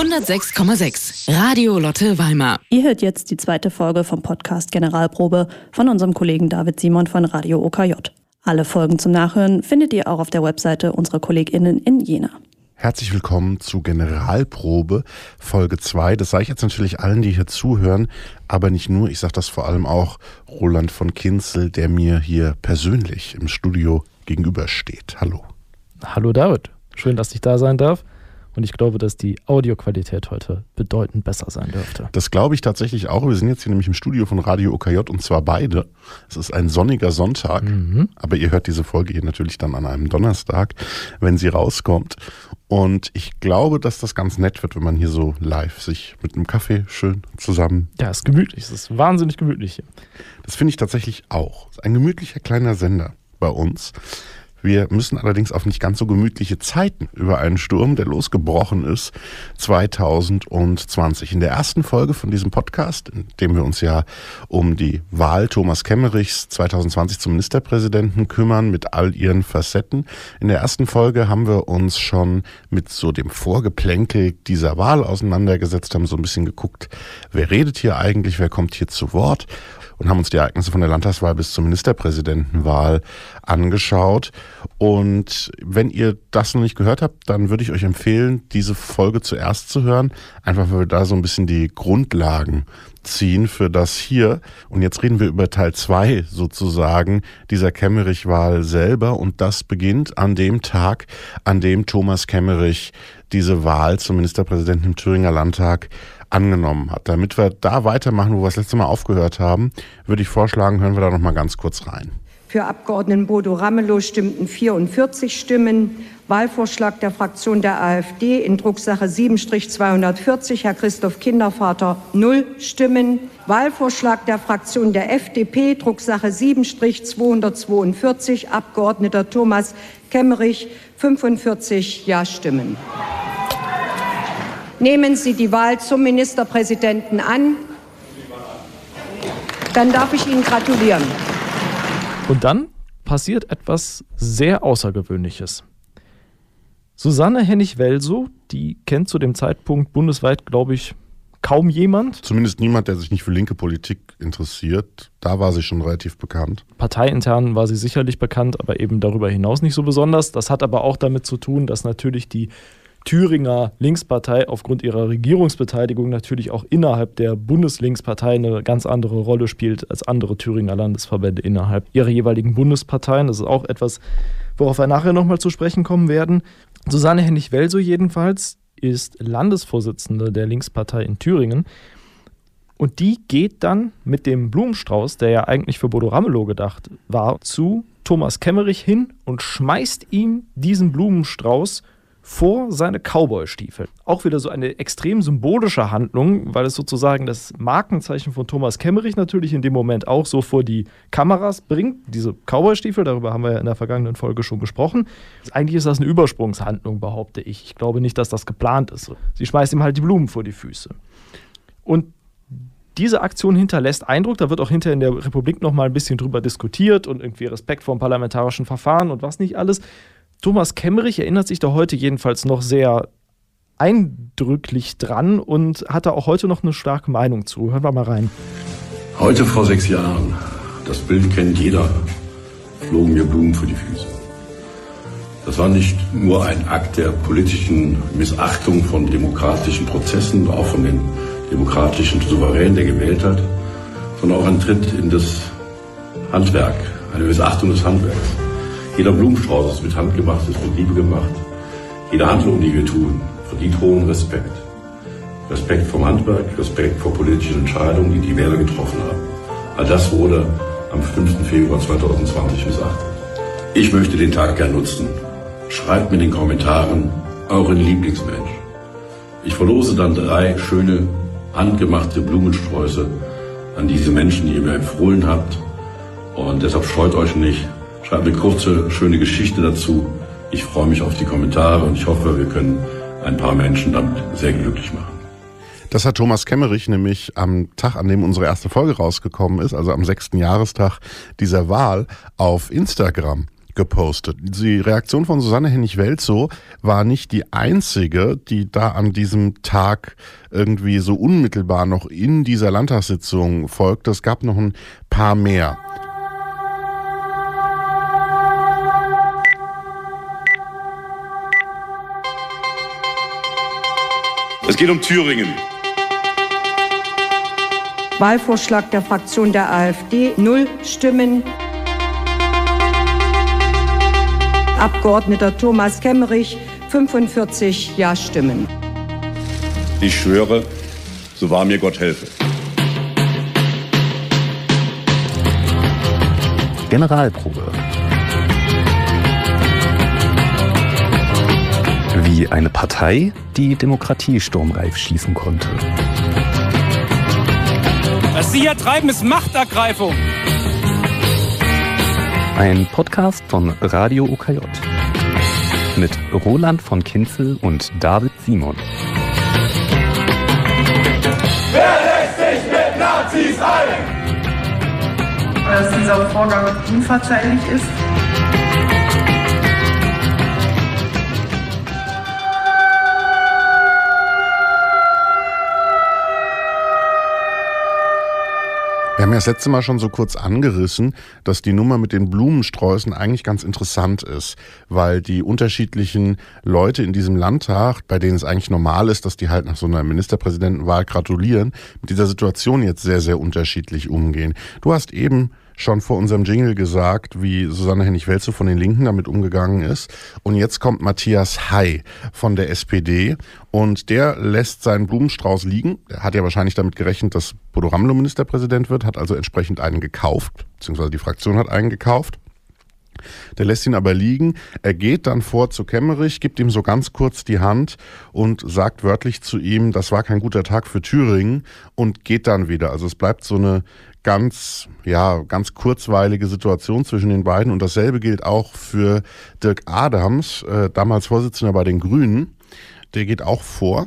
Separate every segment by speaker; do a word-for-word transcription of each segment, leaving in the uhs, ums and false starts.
Speaker 1: hundertsechs Komma sechs Radio Lotte Weimar.
Speaker 2: Ihr hört jetzt die zweite Folge vom Podcast Generalprobe von unserem Kollegen David Simon von Radio O K J. Alle Folgen zum Nachhören findet ihr auch auf der Webseite unserer KollegInnen in Jena.
Speaker 3: Herzlich willkommen zu Generalprobe Folge zwei. Das sage ich jetzt natürlich allen, die hier zuhören, aber nicht nur. Ich sage das vor allem auch Roland von Kinzel, der mir hier persönlich im Studio gegenübersteht. Hallo.
Speaker 4: Hallo David, schön, dass ich da sein darf. Und ich glaube, dass die Audioqualität heute bedeutend besser sein dürfte.
Speaker 3: Das glaube ich tatsächlich auch. Wir sind jetzt hier nämlich im Studio von Radio O K J und zwar beide. Es ist ein sonniger Sonntag, mhm. aber ihr hört diese Folge hier natürlich dann an einem Donnerstag, wenn sie rauskommt. Und ich glaube, dass das ganz nett wird, wenn man hier so live sich mit einem Kaffee schön zusammen...
Speaker 4: Ja, es ist gemütlich. Es ist wahnsinnig gemütlich hier.
Speaker 3: Das finde ich tatsächlich auch. Es ist ein gemütlicher kleiner Sender bei uns. Wir müssen allerdings auf nicht ganz so gemütliche Zeiten über einen Sturm, der losgebrochen ist, zwanzig zwanzig. In der ersten Folge von diesem Podcast, in dem wir uns ja um die Wahl Thomas Kemmerichs zwanzig zwanzig zum Ministerpräsidenten kümmern, mit all ihren Facetten. In der ersten Folge haben wir uns schon mit so dem Vorgeplänkel dieser Wahl auseinandergesetzt, haben so ein bisschen geguckt, wer redet hier eigentlich, wer kommt hier zu Wort, und haben uns die Ereignisse von der Landtagswahl bis zur Ministerpräsidentenwahl angeschaut. Und wenn ihr das noch nicht gehört habt, dann würde ich euch empfehlen, diese Folge zuerst zu hören, einfach weil wir da so ein bisschen die Grundlagen ziehen für das hier. Und jetzt reden wir über Teil zwei sozusagen dieser Kemmerich-Wahl selber, und das beginnt an dem Tag, an dem Thomas Kemmerich diese Wahl zum Ministerpräsidenten im Thüringer Landtag angenommen hat. Damit wir da weitermachen, wo wir das letzte Mal aufgehört haben, würde ich vorschlagen, hören wir da noch mal ganz kurz rein.
Speaker 5: Für Abgeordneten Bodo Ramelow stimmten vierundvierzig Stimmen. Wahlvorschlag der Fraktion der AfD in Drucksache sieben zweihundertvierzig, Herr Christoph Kindervater, null Stimmen. Wahlvorschlag der Fraktion der F D P, Drucksache sieben zweihundertzweiundvierzig, Abgeordneter Thomas Kemmerich, fünfundvierzig Ja-Stimmen. Nehmen Sie die Wahl zum Ministerpräsidenten an. Dann darf ich Ihnen gratulieren.
Speaker 4: Und dann passiert etwas sehr Außergewöhnliches. Susanne Hennig-Welsow, die kennt zu dem Zeitpunkt bundesweit, glaube ich, kaum jemand.
Speaker 3: Zumindest niemand, der sich nicht für linke Politik interessiert. Da war sie schon relativ bekannt.
Speaker 4: Parteiintern war sie sicherlich bekannt, aber eben darüber hinaus nicht so besonders. Das hat aber auch damit zu tun, dass natürlich die Thüringer Linkspartei aufgrund ihrer Regierungsbeteiligung natürlich auch innerhalb der Bundeslinkspartei eine ganz andere Rolle spielt als andere Thüringer Landesverbände innerhalb ihrer jeweiligen Bundesparteien. Das ist auch etwas, worauf wir nachher nochmal zu sprechen kommen werden. Susanne Hennig-Welsow jedenfalls ist Landesvorsitzende der Linkspartei in Thüringen. Und die geht dann mit dem Blumenstrauß, der ja eigentlich für Bodo Ramelow gedacht war, zu Thomas Kemmerich hin und schmeißt ihm diesen Blumenstrauß vor seine Cowboy-Stiefel. Auch wieder so eine extrem symbolische Handlung, weil es sozusagen das Markenzeichen von Thomas Kemmerich natürlich in dem Moment auch so vor die Kameras bringt. Diese Cowboy-Stiefel, darüber haben wir ja in der vergangenen Folge schon gesprochen. Eigentlich ist das eine Übersprungshandlung, behaupte ich. Ich glaube nicht, dass das geplant ist. Sie schmeißt ihm halt die Blumen vor die Füße. Und diese Aktion hinterlässt Eindruck, da wird auch hinterher in der Republik noch mal ein bisschen drüber diskutiert und irgendwie Respekt vor dem parlamentarischen Verfahren und was nicht alles. Thomas Kemmerich erinnert sich da heute jedenfalls noch sehr eindrücklich dran und hat da auch heute noch eine starke Meinung zu. Hören wir mal rein.
Speaker 6: Heute vor sechs Jahren, das Bild kennt jeder, flogen mir Blumen vor die Füße. Das war nicht nur ein Akt der politischen Missachtung von demokratischen Prozessen, auch von den demokratischen Souveränen, der gewählt hat, sondern auch ein Tritt in das Handwerk, eine Missachtung des Handwerks. Jeder Blumenstrauß ist mit Hand gemacht, ist mit Liebe gemacht. Jede Handlung, die wir tun, verdient hohen Respekt. Respekt vom Handwerk, Respekt vor politischen Entscheidungen, die die Wähler getroffen haben. All das wurde am fünften Februar zweitausendzwanzig missachtet. Ich möchte den Tag gern nutzen. Schreibt mir in den Kommentaren euren Lieblingsmensch. Ich verlose dann drei schöne, handgemachte Blumensträuße an diese Menschen, die ihr mir empfohlen habt. Und deshalb scheut euch nicht. Schreibt eine kurze, schöne Geschichte dazu. Ich freue mich auf die Kommentare und ich hoffe, wir können ein paar Menschen damit sehr glücklich machen.
Speaker 3: Das hat Thomas Kemmerich nämlich am Tag, an dem unsere erste Folge rausgekommen ist, also am sechsten Jahrestag dieser Wahl, auf Instagram gepostet. Die Reaktion von Susanne Hennig-Welzow war nicht die einzige, die da an diesem Tag irgendwie so unmittelbar noch in dieser Landtagssitzung folgte. Es gab noch ein paar mehr.
Speaker 6: Es geht um Thüringen.
Speaker 5: Wahlvorschlag der Fraktion der AfD, null Stimmen. Abgeordneter Thomas Kemmerich, fünfundvierzig Ja-Stimmen.
Speaker 6: Ich schwöre, so wahr mir Gott helfe.
Speaker 7: Generalprobe. Wie eine Partei die Demokratie sturmreif schießen konnte.
Speaker 8: Was Sie hier treiben, ist Machtergreifung.
Speaker 7: Ein Podcast von Radio O K J. Mit Roland von Kinzel und David Simon.
Speaker 9: Wer lässt sich mit Nazis ein?
Speaker 10: Dass dieser Vorgang unverzeihlich ist.
Speaker 3: Wir haben ja das letzte Mal schon so kurz angerissen, dass die Nummer mit den Blumensträußen eigentlich ganz interessant ist, weil die unterschiedlichen Leute in diesem Landtag, bei denen es eigentlich normal ist, dass die halt nach so einer Ministerpräsidentenwahl gratulieren, mit dieser Situation jetzt sehr, sehr unterschiedlich umgehen. Du hast eben schon vor unserem Jingle gesagt, wie Susanne Hennig-Welzow von den Linken damit umgegangen ist. Und jetzt kommt Matthias Hay von der S P D und der lässt seinen Blumenstrauß liegen. Er hat ja wahrscheinlich damit gerechnet, dass Bodo Ramelow Ministerpräsident wird, hat also entsprechend einen gekauft, beziehungsweise die Fraktion hat einen gekauft. Der lässt ihn aber liegen. Er geht dann vor zu Kemmerich, gibt ihm so ganz kurz die Hand und sagt wörtlich zu ihm, das war kein guter Tag für Thüringen und geht dann wieder. Also es bleibt so eine ganz, ja, ganz kurzweilige Situation zwischen den beiden und dasselbe gilt auch für Dirk Adams, äh, damals Vorsitzender bei den Grünen. Der geht auch vor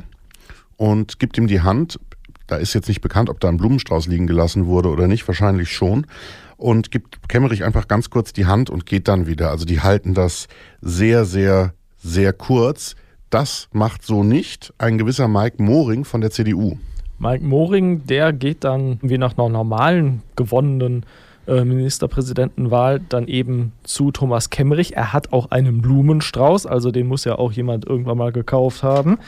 Speaker 3: und gibt ihm die Hand. Da ist jetzt nicht bekannt, ob da ein Blumenstrauß liegen gelassen wurde oder nicht, wahrscheinlich schon. Und gibt Kemmerich einfach ganz kurz die Hand und geht dann wieder. Also die halten das sehr, sehr, sehr kurz. Das macht so nicht ein gewisser Mike Moring von der C D U.
Speaker 4: Mike Moring, der geht dann wie nach einer normalen gewonnenen äh, Ministerpräsidentenwahl dann eben zu Thomas Kemmerich. Er hat auch einen Blumenstrauß, also den muss ja auch jemand irgendwann mal gekauft haben.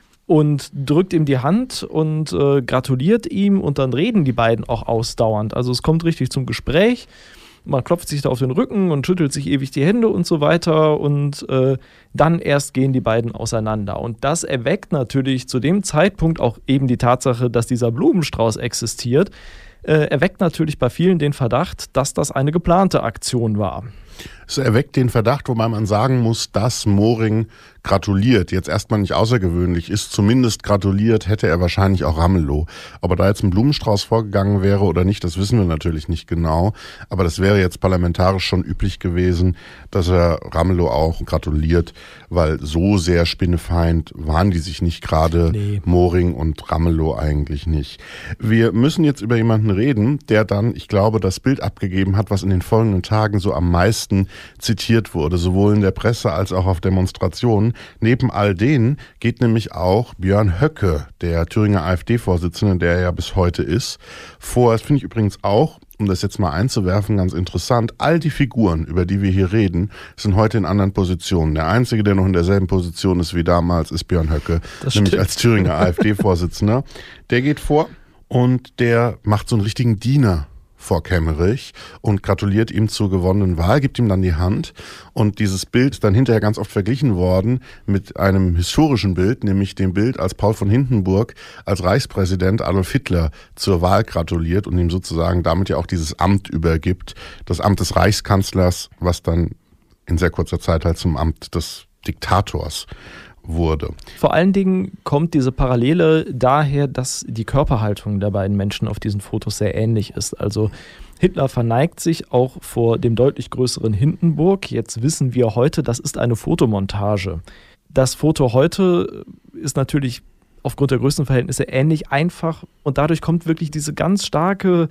Speaker 4: Und drückt ihm die Hand und äh, gratuliert ihm und dann reden die beiden auch ausdauernd. Also es kommt richtig zum Gespräch. Man klopft sich da auf den Rücken und schüttelt sich ewig die Hände und so weiter und äh, dann erst gehen die beiden auseinander. Und das erweckt natürlich zu dem Zeitpunkt auch eben die Tatsache, dass dieser Blumenstrauß existiert, äh, erweckt natürlich bei vielen den Verdacht, dass das eine geplante Aktion war.
Speaker 3: Es erweckt den Verdacht, wobei man sagen muss, dass Moring gratuliert. Jetzt erstmal nicht außergewöhnlich ist. Zumindest gratuliert hätte er wahrscheinlich auch Ramelow. Ob er da jetzt ein Blumenstrauß vorgegangen wäre oder nicht, das wissen wir natürlich nicht genau. Aber das wäre jetzt parlamentarisch schon üblich gewesen, dass er Ramelow auch gratuliert, weil so sehr spinnefeind waren die sich nicht gerade, nee. Moring und Ramelow eigentlich nicht. Wir müssen jetzt über jemanden reden, der dann, ich glaube, das Bild abgegeben hat, was in den folgenden Tagen so am meisten zitiert wurde, sowohl in der Presse als auch auf Demonstrationen. Neben all denen geht nämlich auch Björn Höcke, der Thüringer AfD-Vorsitzende, der ja bis heute ist, vor. Das finde ich übrigens auch, um das jetzt mal einzuwerfen, ganz interessant. All die Figuren, über die wir hier reden, sind heute in anderen Positionen. Der Einzige, der noch in derselben Position ist wie damals, ist Björn Höcke, das nämlich stimmt. Als Thüringer AfD-Vorsitzender. Der geht vor und der macht so einen richtigen Diener vor Kemmerich und gratuliert ihm zur gewonnenen Wahl, gibt ihm dann die Hand und dieses Bild ist dann hinterher ganz oft verglichen worden mit einem historischen Bild, nämlich dem Bild, als Paul von Hindenburg als Reichspräsident Adolf Hitler zur Wahl gratuliert und ihm sozusagen damit ja auch dieses Amt übergibt, das Amt des Reichskanzlers, was dann in sehr kurzer Zeit halt zum Amt des Diktators wurde.
Speaker 4: Vor allen Dingen kommt diese Parallele daher, dass die Körperhaltung der beiden Menschen auf diesen Fotos sehr ähnlich ist. Also Hitler verneigt sich auch vor dem deutlich größeren Hindenburg. Jetzt wissen wir heute, das ist eine Fotomontage. Das Foto heute ist natürlich aufgrund der Größenverhältnisse ähnlich einfach und dadurch kommt wirklich diese ganz starke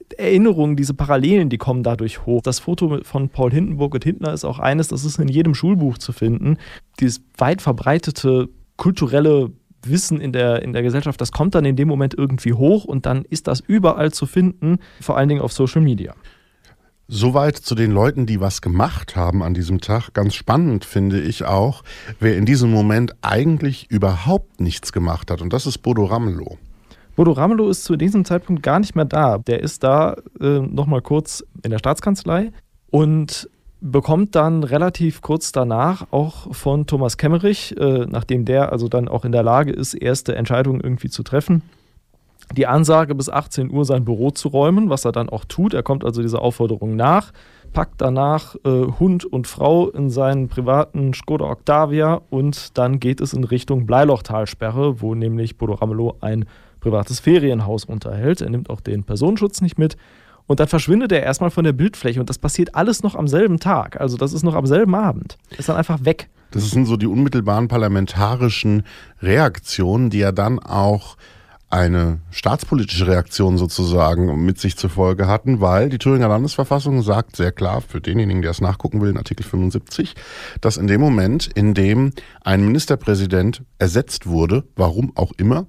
Speaker 4: Erinnerungen, diese Parallelen, die kommen dadurch hoch. Das Foto von Paul Hindenburg und Hitler ist auch eines, das ist in jedem Schulbuch zu finden. Dieses weit verbreitete kulturelle Wissen in der, in der Gesellschaft, das kommt dann in dem Moment irgendwie hoch und dann ist das überall zu finden, vor allen Dingen auf Social Media.
Speaker 3: Soweit zu den Leuten, die was gemacht haben an diesem Tag. Ganz spannend finde ich auch, wer in diesem Moment eigentlich überhaupt nichts gemacht hat. Und das ist Bodo Ramelow.
Speaker 4: Bodo Ramelow ist zu diesem Zeitpunkt gar nicht mehr da. Der ist da äh, nochmal kurz in der Staatskanzlei und bekommt dann relativ kurz danach auch von Thomas Kemmerich, äh, nachdem der also dann auch in der Lage ist, erste Entscheidungen irgendwie zu treffen, die Ansage, bis achtzehn Uhr sein Büro zu räumen, was er dann auch tut. Er kommt also dieser Aufforderung nach, packt danach äh, Hund und Frau in seinen privaten Skoda Octavia und dann geht es in Richtung Bleilochtalsperre, wo nämlich Bodo Ramelow ein privates Ferienhaus unterhält. Er nimmt auch den Personenschutz nicht mit und dann verschwindet er erstmal von der Bildfläche und das passiert alles noch am selben Tag. Also das ist noch am selben Abend. Ist dann einfach weg.
Speaker 3: Das sind so die unmittelbaren parlamentarischen Reaktionen, die ja dann auch eine staatspolitische Reaktion sozusagen mit sich zur Folge hatten, weil die Thüringer Landesverfassung sagt sehr klar, für denjenigen, der es nachgucken will, in Artikel fünfundsiebzig, dass in dem Moment, in dem ein Ministerpräsident ersetzt wurde, warum auch immer,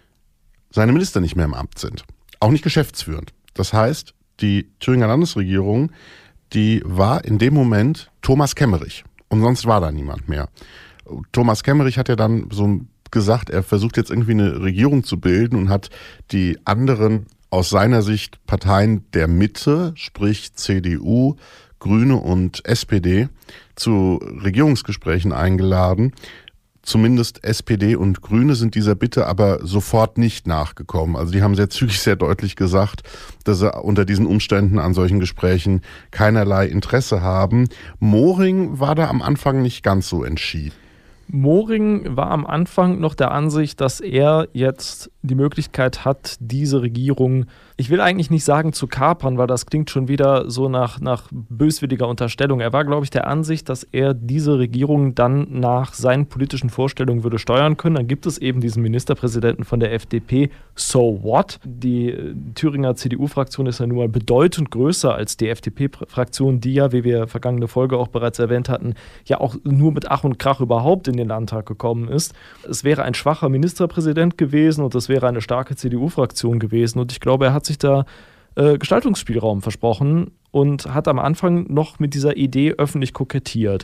Speaker 3: seine Minister nicht mehr im Amt sind. Auch nicht geschäftsführend. Das heißt, die Thüringer Landesregierung, die war in dem Moment Thomas Kemmerich. Und sonst war da niemand mehr. Thomas Kemmerich hat ja dann so ein gesagt, er versucht jetzt irgendwie eine Regierung zu bilden und hat die anderen aus seiner Sicht Parteien der Mitte, sprich C D U, Grüne und S P D, zu Regierungsgesprächen eingeladen. Zumindest S P D und Grüne sind dieser Bitte aber sofort nicht nachgekommen. Also die haben sehr zügig, sehr deutlich gesagt, dass sie unter diesen Umständen an solchen Gesprächen keinerlei Interesse haben. Moring war da am Anfang nicht ganz so entschieden.
Speaker 4: Moring war am Anfang noch der Ansicht, dass er jetzt die Möglichkeit hat, diese Regierung, ich will eigentlich nicht sagen zu kapern, weil das klingt schon wieder so nach, nach böswilliger Unterstellung. Er war, glaube ich, der Ansicht, dass er diese Regierung dann nach seinen politischen Vorstellungen würde steuern können. Dann gibt es eben diesen Ministerpräsidenten von der F D P, so what? Die Thüringer C D U-Fraktion ist ja nun mal bedeutend größer als die F D P-Fraktion, die ja, wie wir vergangene Folge auch bereits erwähnt hatten, ja auch nur mit Ach und Krach überhaupt in den Landtag gekommen ist. Es wäre ein schwacher Ministerpräsident gewesen und es wäre eine starke C D U-Fraktion gewesen. Und ich glaube, er hat sich da äh, Gestaltungsspielraum versprochen und hat am Anfang noch mit dieser Idee öffentlich kokettiert.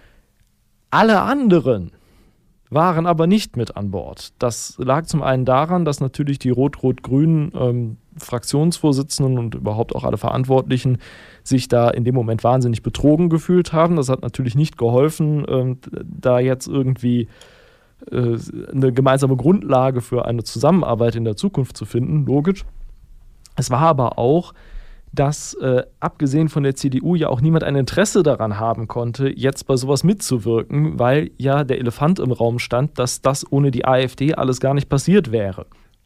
Speaker 4: Alle anderen waren aber nicht mit an Bord. Das lag zum einen daran, dass natürlich die rot-rot-grünen ähm, Fraktionsvorsitzenden und überhaupt auch alle Verantwortlichen sich da in dem Moment wahnsinnig betrogen gefühlt haben. Das hat natürlich nicht geholfen, ähm, da jetzt irgendwie äh, eine gemeinsame Grundlage für eine Zusammenarbeit in der Zukunft zu finden, logisch. Es war aber auch, dass äh, abgesehen von der C D U ja auch niemand ein Interesse daran haben konnte, jetzt bei sowas mitzuwirken, weil ja der Elefant im Raum stand, dass das ohne die AfD alles gar nicht passiert wäre.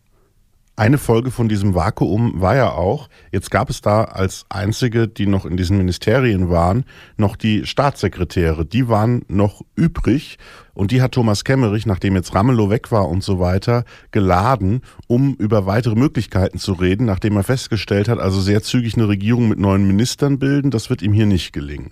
Speaker 3: Eine Folge von diesem Vakuum war ja auch, jetzt gab es da als einzige, die noch in diesen Ministerien waren, noch die Staatssekretäre. Die waren noch übrig und die hat Thomas Kemmerich, nachdem jetzt Ramelow weg war und so weiter, geladen, um über weitere Möglichkeiten zu reden, nachdem er festgestellt hat, also sehr zügig eine Regierung mit neuen Ministern bilden, das wird ihm hier nicht gelingen.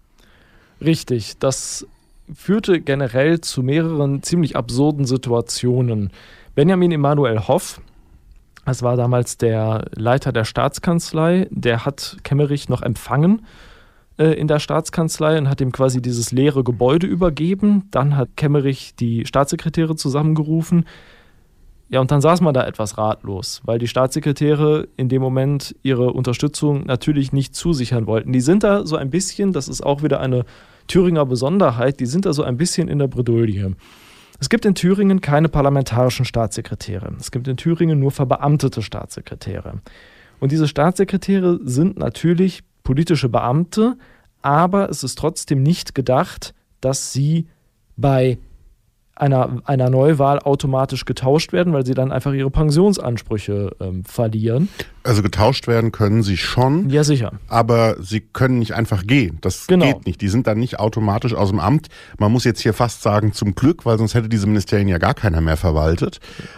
Speaker 4: Richtig, das führte generell zu mehreren ziemlich absurden Situationen. Benjamin Emanuel Hoff, das war damals der Leiter der Staatskanzlei, der hat Kemmerich noch empfangen äh, in der Staatskanzlei und hat ihm quasi dieses leere Gebäude übergeben. Dann hat Kemmerich die Staatssekretäre zusammengerufen. Ja, und dann saß man da etwas ratlos, weil die Staatssekretäre in dem Moment ihre Unterstützung natürlich nicht zusichern wollten. Die sind da so ein bisschen, das ist auch wieder eine Thüringer Besonderheit, die sind da so ein bisschen in der Bredouille. Es gibt in Thüringen keine parlamentarischen Staatssekretäre. Es gibt in Thüringen nur verbeamtete Staatssekretäre. Und diese Staatssekretäre sind natürlich politische Beamte, aber es ist trotzdem nicht gedacht, dass sie bei einer, einer Neuwahl automatisch getauscht werden, weil sie dann einfach ihre Pensionsansprüche ähm, verlieren.
Speaker 3: Also getauscht werden können sie schon.
Speaker 4: Ja, sicher.
Speaker 3: Aber sie können nicht einfach gehen. Das
Speaker 4: genau.
Speaker 3: geht nicht. Die sind dann nicht automatisch aus dem Amt. Man muss jetzt hier fast sagen, zum Glück, weil sonst hätte diese Ministerien ja gar keiner mehr verwaltet.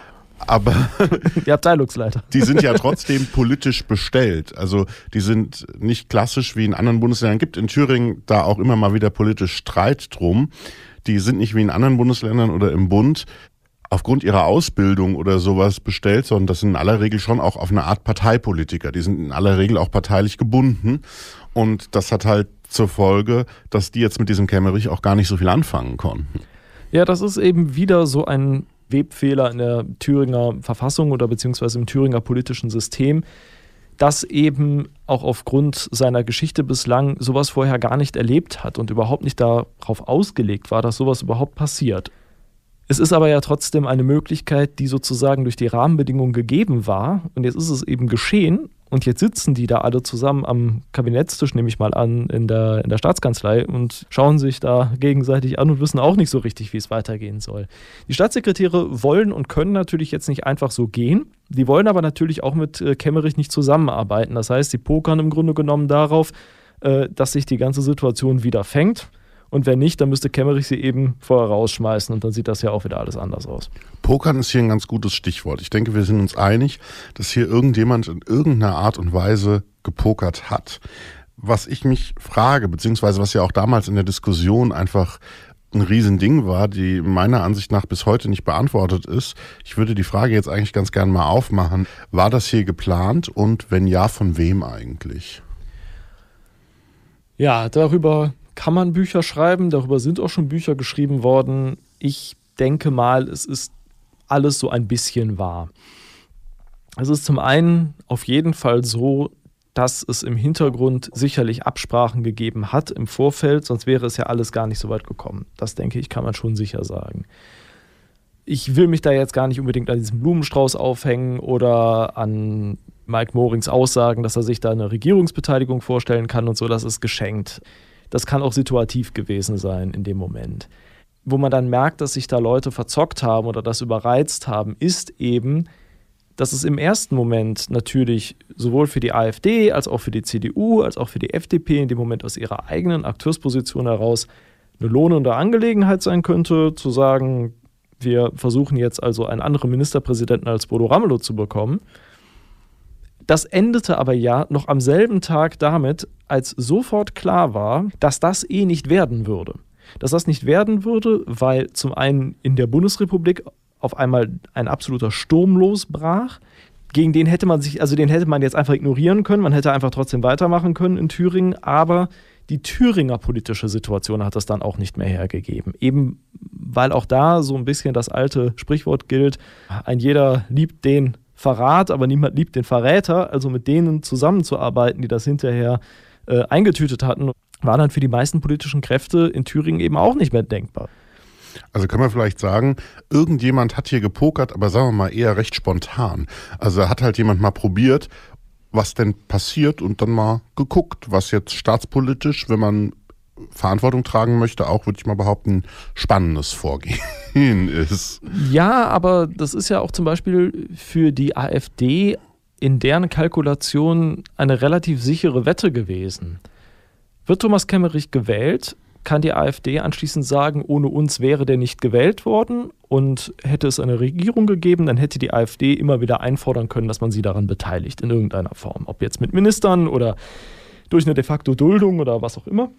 Speaker 3: Aber
Speaker 4: die Abteilungsleiter.
Speaker 3: Die sind ja trotzdem politisch bestellt. Also die sind nicht klassisch wie in anderen Bundesländern. Gibt in Thüringen da auch immer mal wieder politisch Streit drum. Die sind nicht wie in anderen Bundesländern oder im Bund aufgrund ihrer Ausbildung oder sowas bestellt, sondern das sind in aller Regel schon auch auf eine Art Parteipolitiker. Die sind in aller Regel auch parteilich gebunden. Und das hat halt zur Folge, dass die jetzt mit diesem Kemmerich auch gar nicht so viel anfangen konnten.
Speaker 4: Ja, das ist eben wieder so ein Webfehler in der Thüringer Verfassung oder beziehungsweise im Thüringer politischen System, dass eben auch aufgrund seiner Geschichte bislang sowas vorher gar nicht erlebt hat und überhaupt nicht darauf ausgelegt war, dass sowas überhaupt passiert. Es ist aber ja trotzdem eine Möglichkeit, die sozusagen durch die Rahmenbedingungen gegeben war und jetzt ist es eben geschehen und jetzt sitzen die da alle zusammen am Kabinettstisch, nehme ich mal an, in der, in der Staatskanzlei und schauen sich da gegenseitig an und wissen auch nicht so richtig, wie es weitergehen soll. Die Staatssekretäre wollen und können natürlich jetzt nicht einfach so gehen, die wollen aber natürlich auch mit äh, Kemmerich nicht zusammenarbeiten. Das heißt, sie pokern im Grunde genommen darauf, äh, dass sich die ganze Situation wieder fängt. Und wenn nicht, dann müsste Kemmerich sie eben vorher rausschmeißen und dann sieht das ja auch wieder alles anders aus.
Speaker 3: Pokern ist hier ein ganz gutes Stichwort. Ich denke, wir sind uns einig, dass hier irgendjemand in irgendeiner Art und Weise gepokert hat. Was ich mich frage, beziehungsweise was ja auch damals in der Diskussion einfach ein Riesending war, die meiner Ansicht nach bis heute nicht beantwortet ist. Ich würde die Frage jetzt eigentlich ganz gerne mal aufmachen. War das hier geplant und wenn ja, von wem eigentlich?
Speaker 4: Ja, darüber kann man Bücher schreiben, darüber sind auch schon Bücher geschrieben worden. Ich denke mal, es ist alles so ein bisschen wahr. Es ist zum einen auf jeden Fall so, dass es im Hintergrund sicherlich Absprachen gegeben hat im Vorfeld, sonst wäre es ja alles gar nicht so weit gekommen. Das denke ich, kann man schon sicher sagen. Ich will mich da jetzt gar nicht unbedingt an diesem Blumenstrauß aufhängen oder an Mike Morings Aussagen, dass er sich da eine Regierungsbeteiligung vorstellen kann und so, das ist geschenkt. Das kann auch situativ gewesen sein in dem Moment. Wo man dann merkt, dass sich da Leute verzockt haben oder das überreizt haben, ist eben, dass es im ersten Moment natürlich sowohl für die AfD als auch für die C D U als auch für die F D P in dem Moment aus ihrer eigenen Akteursposition heraus eine lohnende Angelegenheit sein könnte, zu sagen, wir versuchen jetzt also einen anderen Ministerpräsidenten als Bodo Ramelow zu bekommen. Das endete aber ja noch am selben Tag damit, als sofort klar war, dass das eh nicht werden würde. Dass das nicht werden würde, weil zum einen in der Bundesrepublik auf einmal ein absoluter Sturm losbrach. Gegen den hätte man sich, also den hätte man jetzt einfach ignorieren können, man hätte einfach trotzdem weitermachen können in Thüringen, aber die Thüringer politische Situation hat das dann auch nicht mehr hergegeben. Eben weil auch da so ein bisschen das alte Sprichwort gilt, ein jeder liebt den Verrat, aber niemand liebt den Verräter, also mit denen zusammenzuarbeiten, die das hinterher äh, eingetütet hatten, war dann für die meisten politischen Kräfte in Thüringen eben auch nicht mehr denkbar.
Speaker 3: Also können wir vielleicht sagen, irgendjemand hat hier gepokert, aber sagen wir mal eher recht spontan. Also hat halt jemand mal probiert, was denn passiert und dann mal geguckt, was jetzt staatspolitisch, wenn man Verantwortung tragen möchte, auch, würde ich mal behaupten, spannendes Vorgehen ist.
Speaker 4: Ja, aber das ist ja auch zum Beispiel für die AfD in deren Kalkulation eine relativ sichere Wette gewesen. Wird Thomas Kemmerich gewählt, kann die AfD anschließend sagen, ohne uns wäre der nicht gewählt worden und hätte es eine Regierung gegeben, dann hätte die AfD immer wieder einfordern können, dass man sie daran beteiligt in irgendeiner Form. Ob jetzt mit Ministern oder durch eine de facto Duldung oder was auch immer.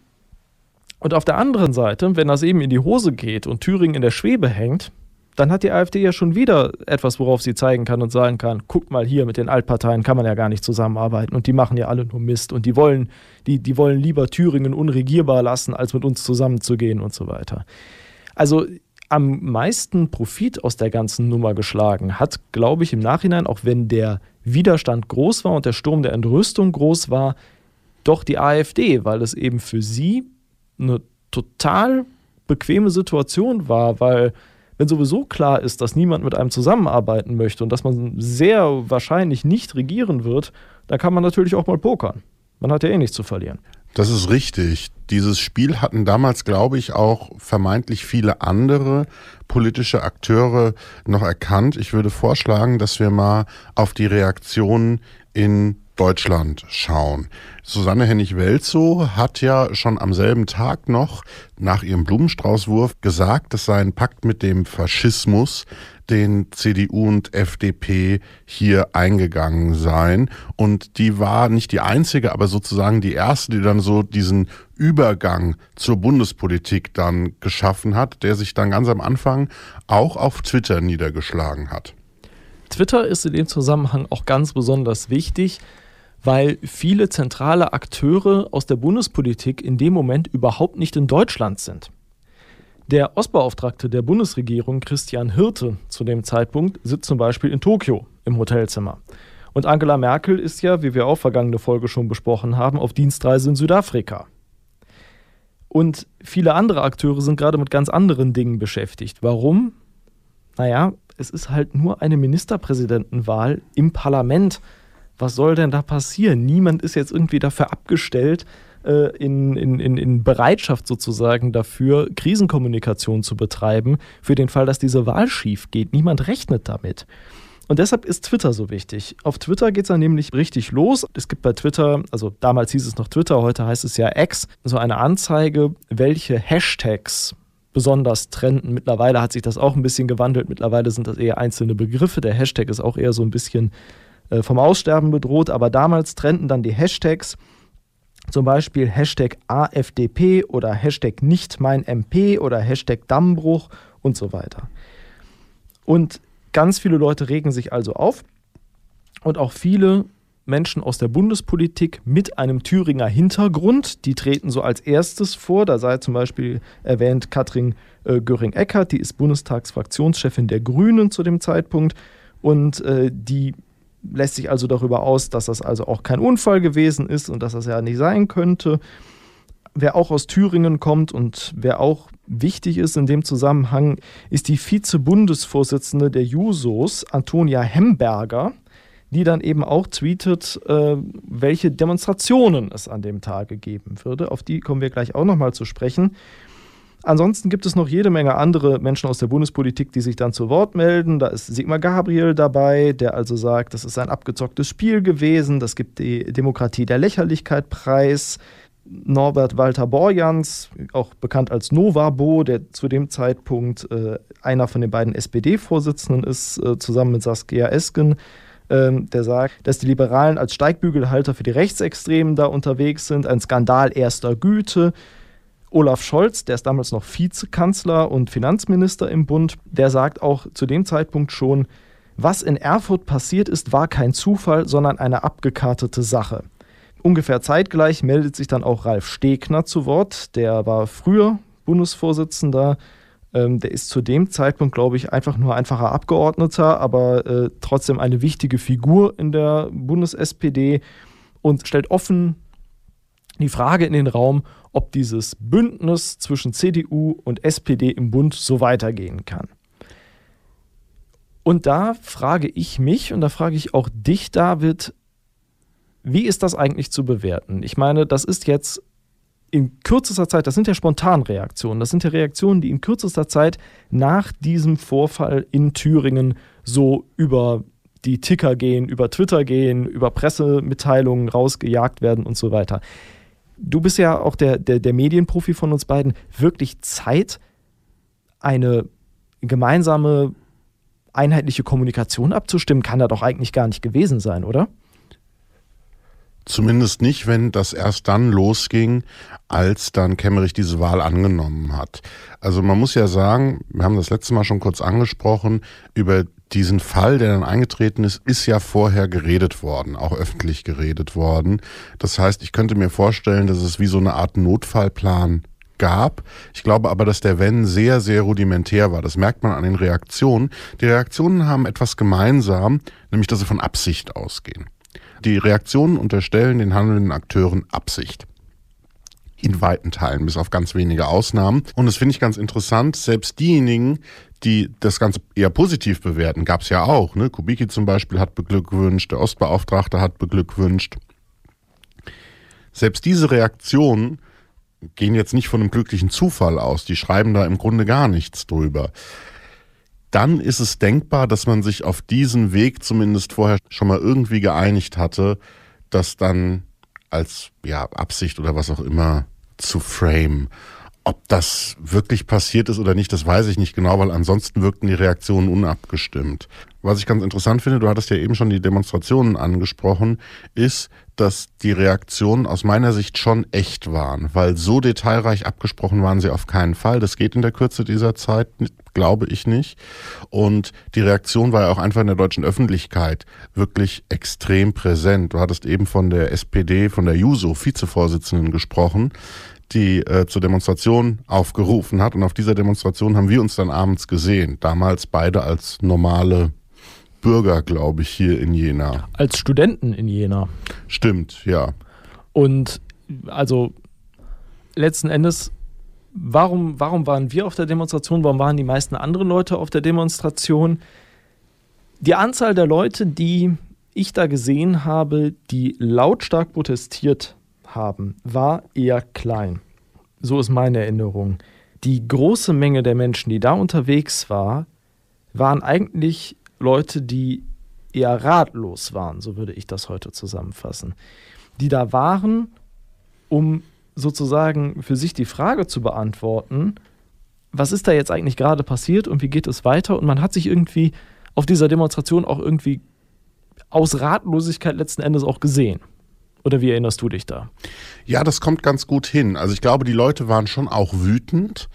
Speaker 4: Und auf der anderen Seite, wenn das eben in die Hose geht und Thüringen in der Schwebe hängt, dann hat die AfD ja schon wieder etwas, worauf sie zeigen kann und sagen kann, guckt mal hier, mit den Altparteien kann man ja gar nicht zusammenarbeiten und die machen ja alle nur Mist und die wollen, die, die wollen lieber Thüringen unregierbar lassen, als mit uns zusammenzugehen und so weiter. Also am meisten Profit aus der ganzen Nummer geschlagen hat, glaube ich, im Nachhinein, auch wenn der Widerstand groß war und der Sturm der Entrüstung groß war, doch die AfD, weil es eben für sie eine total bequeme Situation war, weil wenn sowieso klar ist, dass niemand mit einem zusammenarbeiten möchte und dass man sehr wahrscheinlich nicht regieren wird, dann kann man natürlich auch mal pokern. Man hat ja eh nichts zu verlieren.
Speaker 3: Das ist richtig. Dieses Spiel hatten damals, glaube ich, auch vermeintlich viele andere politische Akteure noch erkannt. Ich würde vorschlagen, dass wir mal auf die Reaktionen in Deutschland schauen. Susanne Hennig-Welzow hat ja schon am selben Tag noch nach ihrem Blumenstraußwurf gesagt, es sei ein Pakt mit dem Faschismus, den C D U und F D P hier eingegangen seien. Und die war nicht die einzige, aber sozusagen die erste, die dann so diesen Übergang zur Bundespolitik dann geschaffen hat, der sich dann ganz am Anfang auch auf Twitter niedergeschlagen hat.
Speaker 4: Twitter ist in dem Zusammenhang auch ganz besonders wichtig, weil viele zentrale Akteure aus der Bundespolitik in dem Moment überhaupt nicht in Deutschland sind. Der Ostbeauftragte der Bundesregierung, Christian Hirte, zu dem Zeitpunkt sitzt zum Beispiel in Tokio im Hotelzimmer. Und Angela Merkel ist ja, wie wir auch vergangene Folge schon besprochen haben, auf Dienstreise in Südafrika. Und viele andere Akteure sind gerade mit ganz anderen Dingen beschäftigt. Warum? Naja, es ist halt nur eine Ministerpräsidentenwahl im Parlament. Was soll denn da passieren? Niemand ist jetzt irgendwie dafür abgestellt, äh, in, in, in Bereitschaft sozusagen dafür, Krisenkommunikation zu betreiben, für den Fall, dass diese Wahl schief geht. Niemand rechnet damit. Und deshalb ist Twitter so wichtig. Auf Twitter geht es dann nämlich richtig los. Es gibt bei Twitter, also damals hieß es noch Twitter, heute heißt es ja X, so eine Anzeige, welche Hashtags besonders trenden. Mittlerweile hat sich das auch ein bisschen gewandelt. Mittlerweile sind das eher einzelne Begriffe. Der Hashtag ist auch eher so ein bisschen vom Aussterben bedroht, aber damals trennten dann die Hashtags, zum Beispiel Hashtag A F D P oder Hashtag nicht mein M P oder Hashtag Dammbruch und so weiter. Und ganz viele Leute regen sich also auf und auch viele Menschen aus der Bundespolitik mit einem Thüringer Hintergrund, die treten so als erstes vor, da sei zum Beispiel erwähnt Katrin äh, Göring-Eckardt, die ist Bundestagsfraktionschefin der Grünen zu dem Zeitpunkt und äh, die lässt sich also darüber aus, dass das also auch kein Unfall gewesen ist und dass das ja nicht sein könnte. Wer auch aus Thüringen kommt und wer auch wichtig ist in dem Zusammenhang, ist die Vize-Bundesvorsitzende der Jusos, Antonia Hemberger, die dann eben auch tweetet, äh, welche Demonstrationen es an dem Tage geben würde. Auf die kommen wir gleich auch nochmal zu sprechen. Ansonsten gibt es noch jede Menge andere Menschen aus der Bundespolitik, die sich dann zu Wort melden. Da ist Sigmar Gabriel dabei, der also sagt, das ist ein abgezocktes Spiel gewesen. Das gibt die Demokratie der Lächerlichkeit preis. Norbert Walter Borjans, auch bekannt als Novabo, der zu dem Zeitpunkt äh, einer von den beiden S P D-Vorsitzenden ist, äh, zusammen mit Saskia Esken, äh, der sagt, dass die Liberalen als Steigbügelhalter für die Rechtsextremen da unterwegs sind. Ein Skandal erster Güte. Olaf Scholz, der ist damals noch Vizekanzler und Finanzminister im Bund, der sagt auch zu dem Zeitpunkt schon, was in Erfurt passiert ist, war kein Zufall, sondern eine abgekartete Sache. Ungefähr zeitgleich meldet sich dann auch Ralf Stegner zu Wort, der war früher Bundesvorsitzender, ähm, der ist zu dem Zeitpunkt, glaube ich, einfach nur einfacher Abgeordneter, aber äh, trotzdem eine wichtige Figur in der Bundes-S P D und stellt offen die Frage in den Raum, ob dieses Bündnis zwischen C D U und S P D im Bund so weitergehen kann. Und da frage ich mich und da frage ich auch dich, David, wie ist das eigentlich zu bewerten? Ich meine, das ist jetzt in kürzester Zeit, das sind ja Spontanreaktionen, das sind ja Reaktionen, die in kürzester Zeit nach diesem Vorfall in Thüringen so über die Ticker gehen, über Twitter gehen, über Pressemitteilungen rausgejagt werden und so weiter. Du bist ja auch der, der, der Medienprofi von uns beiden. Wirklich Zeit, eine gemeinsame, einheitliche Kommunikation abzustimmen, kann da doch eigentlich gar nicht gewesen sein, oder?
Speaker 3: Zumindest nicht, wenn das erst dann losging, als dann Kemmerich diese Wahl angenommen hat. Also man muss ja sagen, wir haben das letzte Mal schon kurz angesprochen, über diesen Fall, der dann eingetreten ist, ist ja vorher geredet worden, auch öffentlich geredet worden. Das heißt, ich könnte mir vorstellen, dass es wie so eine Art Notfallplan gab. Ich glaube aber, dass der Wenn sehr, sehr rudimentär war. Das merkt man an den Reaktionen. Die Reaktionen haben etwas gemeinsam, nämlich dass sie von Absicht ausgehen. Die Reaktionen unterstellen den handelnden Akteuren Absicht. In weiten Teilen, bis auf ganz wenige Ausnahmen. Und das finde ich ganz interessant. Selbst diejenigen, die das Ganze eher positiv bewerten, gab es ja auch. Ne? Kubicki zum Beispiel hat beglückwünscht, der Ostbeauftragte hat beglückwünscht. Selbst diese Reaktionen gehen jetzt nicht von einem glücklichen Zufall aus. Die schreiben da im Grunde gar nichts drüber. Dann ist es denkbar, dass man sich auf diesen Weg zumindest vorher schon mal irgendwie geeinigt hatte, das dann als ja, Absicht oder was auch immer zu framen. Ob das wirklich passiert ist oder nicht, das weiß ich nicht genau, weil ansonsten wirkten die Reaktionen unabgestimmt. Was ich ganz interessant finde, du hattest ja eben schon die Demonstrationen angesprochen, ist, dass die Reaktionen aus meiner Sicht schon echt waren, weil so detailreich abgesprochen waren sie auf keinen Fall. Das geht in der Kürze dieser Zeit, glaube ich nicht. Und die Reaktion war ja auch einfach in der deutschen Öffentlichkeit wirklich extrem präsent. Du hattest eben von der S P D, von der Juso, Vizevorsitzenden gesprochen, die äh, zur Demonstration aufgerufen hat. Und auf dieser Demonstration haben wir uns dann abends gesehen. Damals beide als normale Bürger, glaube ich, hier in Jena.
Speaker 4: Als Studenten in Jena.
Speaker 3: Stimmt, ja.
Speaker 4: Und also letzten Endes, warum, warum waren wir auf der Demonstration? Warum waren die meisten anderen Leute auf der Demonstration? Die Anzahl der Leute, die ich da gesehen habe, die lautstark protestiert haben, war eher klein. So ist meine Erinnerung. Die große Menge der Menschen, die da unterwegs war, waren eigentlich Leute, die eher ratlos waren, so würde ich das heute zusammenfassen. Die da waren, um sozusagen für sich die Frage zu beantworten, was ist da jetzt eigentlich gerade passiert und wie geht es weiter? Und man hat sich irgendwie auf dieser Demonstration auch irgendwie aus Ratlosigkeit letzten Endes auch gesehen. Oder wie erinnerst du dich da?
Speaker 3: Ja, das kommt ganz gut hin. Also ich glaube, die Leute waren schon auch wütend,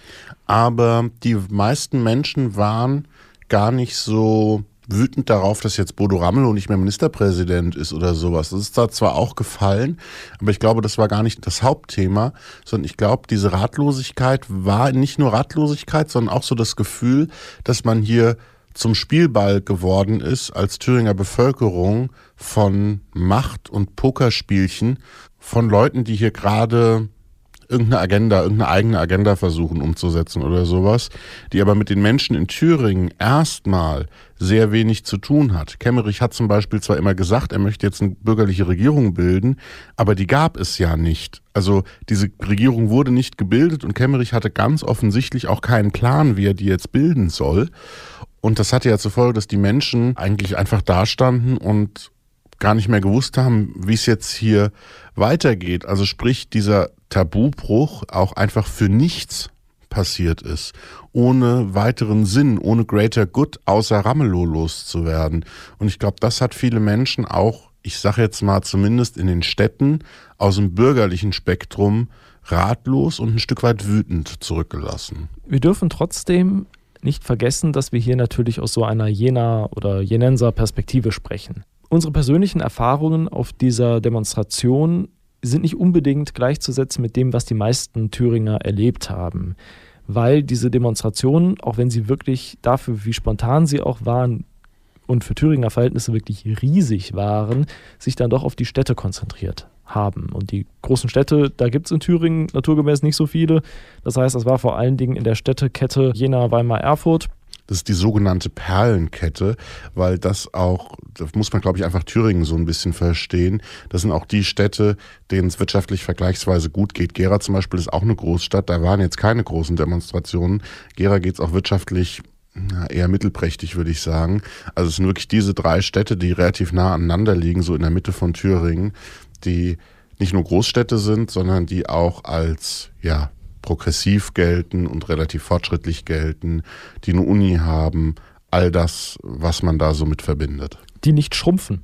Speaker 3: aber die meisten Menschen waren gar nicht so wütend darauf, dass jetzt Bodo Ramelow nicht mehr Ministerpräsident ist oder sowas. Das ist da zwar auch gefallen, aber ich glaube, das war gar nicht das Hauptthema, sondern ich glaube, diese Ratlosigkeit war nicht nur Ratlosigkeit, sondern auch so das Gefühl, dass man hier zum Spielball geworden ist als Thüringer Bevölkerung von Macht- und Pokerspielchen von Leuten, die hier gerade irgendeine Agenda, irgendeine eigene Agenda versuchen umzusetzen oder sowas, die aber mit den Menschen in Thüringen erstmal sehr wenig zu tun hat. Kemmerich hat zum Beispiel zwar immer gesagt, er möchte jetzt eine bürgerliche Regierung bilden, aber die gab es ja nicht. Also diese Regierung wurde nicht gebildet und Kemmerich hatte ganz offensichtlich auch keinen Plan, wie er die jetzt bilden soll. Und das hatte ja zur Folge, dass die Menschen eigentlich einfach dastanden und gar nicht mehr gewusst haben, wie es jetzt hier weitergeht. Also sprich, dieser Tabubruch auch einfach für nichts passiert ist, ohne weiteren Sinn, ohne greater good, außer Ramelow loszuwerden. Und ich glaube, das hat viele Menschen auch, ich sage jetzt mal zumindest in den Städten, aus dem bürgerlichen Spektrum ratlos und ein Stück weit wütend zurückgelassen.
Speaker 4: Wir dürfen trotzdem nicht vergessen, dass wir hier natürlich aus so einer Jena- oder Jenenser Perspektive sprechen. Unsere persönlichen Erfahrungen auf dieser Demonstration sind nicht unbedingt gleichzusetzen mit dem, was die meisten Thüringer erlebt haben. Weil diese Demonstrationen, auch wenn sie wirklich dafür, wie spontan sie auch waren und für Thüringer Verhältnisse wirklich riesig waren, sich dann doch auf die Städte konzentriert haben. Und die großen Städte, da gibt es in Thüringen naturgemäß nicht so viele. Das heißt, das war vor allen Dingen in der Städtekette Jena, Weimar, Erfurt.
Speaker 3: Das ist die sogenannte Perlenkette, weil das auch, das muss man glaube ich einfach Thüringen so ein bisschen verstehen, das sind auch die Städte, denen es wirtschaftlich vergleichsweise gut geht. Gera zum Beispiel ist auch eine Großstadt, da waren jetzt keine großen Demonstrationen. Gera geht es auch wirtschaftlich na, eher mittelprächtig, würde ich sagen. Also es sind wirklich diese drei Städte, die relativ nah aneinander liegen, so in der Mitte von Thüringen, die nicht nur Großstädte sind, sondern die auch als, ja, progressiv gelten und relativ fortschrittlich gelten, die eine Uni haben, all das, was man da so mit verbindet.
Speaker 4: Die nicht schrumpfen.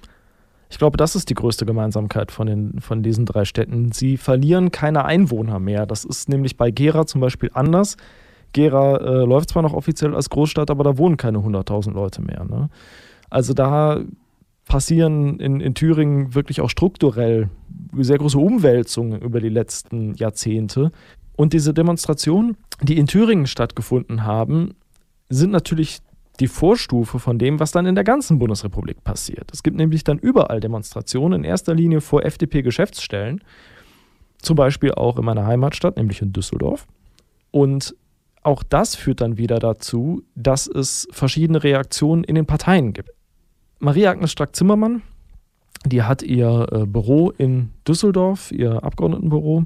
Speaker 4: Ich glaube, das ist die größte Gemeinsamkeit von, den, von diesen drei Städten. Sie verlieren keine Einwohner mehr. Das ist nämlich bei Gera zum Beispiel anders. Gera äh, läuft zwar noch offiziell als Großstadt, aber da wohnen keine hunderttausend Leute mehr. Ne? Also da passieren in, in Thüringen wirklich auch strukturell sehr große Umwälzungen über die letzten Jahrzehnte. Und diese Demonstrationen, die in Thüringen stattgefunden haben, sind natürlich die Vorstufe von dem, was dann in der ganzen Bundesrepublik passiert. Es gibt nämlich dann überall Demonstrationen, in erster Linie vor F D P-Geschäftsstellen, zum Beispiel auch in meiner Heimatstadt, nämlich in Düsseldorf. Und auch das führt dann wieder dazu, dass es verschiedene Reaktionen in den Parteien gibt. Maria-Agnes Strack-Zimmermann, die hat ihr äh, Büro in Düsseldorf, ihr Abgeordnetenbüro,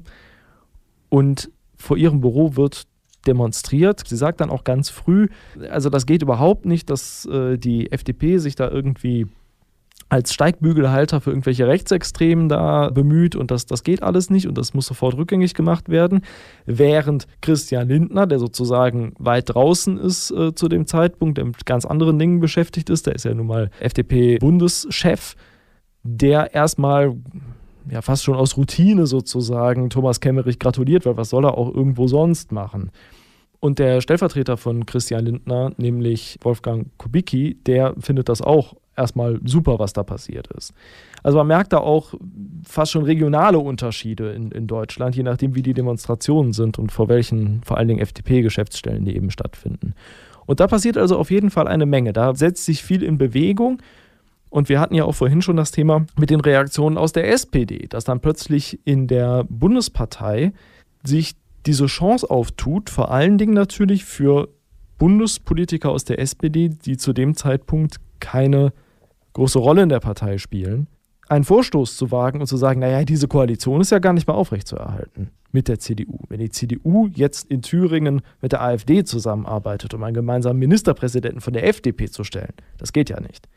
Speaker 4: und vor ihrem Büro wird demonstriert. Sie sagt dann auch ganz früh, also das geht überhaupt nicht, dass äh, die F D P sich da irgendwie als Steigbügelhalter für irgendwelche Rechtsextremen da bemüht und das, das geht alles nicht und das muss sofort rückgängig gemacht werden. Während Christian Lindner, der sozusagen weit draußen ist äh, zu dem Zeitpunkt, der mit ganz anderen Dingen beschäftigt ist, der ist ja nun mal F D P-Bundeschef, der erstmal ja fast schon aus Routine sozusagen Thomas Kemmerich gratuliert, weil was soll er auch irgendwo sonst machen? Und der Stellvertreter von Christian Lindner, nämlich Wolfgang Kubicki, der findet das auch erstmal super, was da passiert ist. Also man merkt da auch fast schon regionale Unterschiede in, in Deutschland, je nachdem, wie die Demonstrationen sind und vor welchen, vor allen Dingen F D P-Geschäftsstellen die eben stattfinden. Und da passiert also auf jeden Fall eine Menge. Da setzt sich viel in Bewegung. Und wir hatten ja auch vorhin schon das Thema mit den Reaktionen aus der S P D, dass dann plötzlich in der Bundespartei sich diese Chance auftut, vor allen Dingen natürlich für Bundespolitiker aus der S P D, die zu dem Zeitpunkt keine große Rolle in der Partei spielen, einen Vorstoß zu wagen und zu sagen, naja, diese Koalition ist ja gar nicht mehr aufrechtzuerhalten mit der C D U. Wenn die C D U jetzt in Thüringen mit der AfD zusammenarbeitet, um einen gemeinsamen Ministerpräsidenten von der F D P zu stellen, das geht ja nicht.